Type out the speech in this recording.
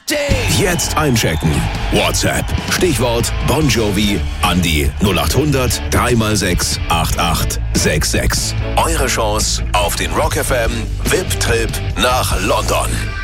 Jetzt einchecken. WhatsApp. Stichwort Bon Jovi an die 0800 3x6 8866. Eure Chance auf den Rock FM VIP-Trip nach London.